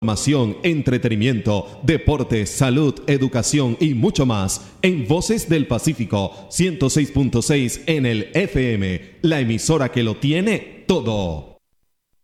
Información, entretenimiento, deporte, salud, educación y mucho más en Voces del Pacífico 106.6 en el FM, la emisora que lo tiene todo.